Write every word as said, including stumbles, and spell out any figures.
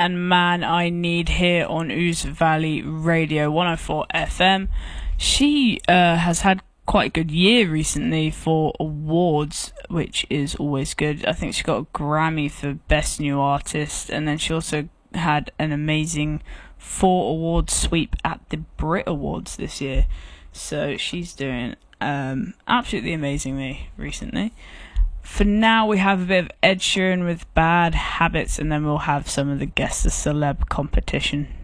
and Man I Need here on Ouse Valley Radio one oh four F M. She uh, has had quite a good year recently for awards, which is always good. I think she got a Grammy for Best New Artist, and then she also had an amazing four award sweep at the Brit Awards this year. So she's doing um, absolutely amazingly recently. For now, we have a bit of Ed Sheeran with Bad Habits, and then we'll have some of the Guess the Celeb competition.